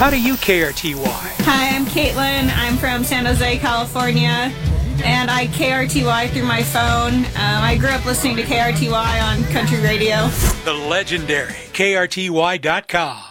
How do you KRTY? Hi, I'm Caitlin. I'm from San Jose, California, and I KRTY through my phone. I grew up listening to KRTY on country radio. The legendary KRTY.com.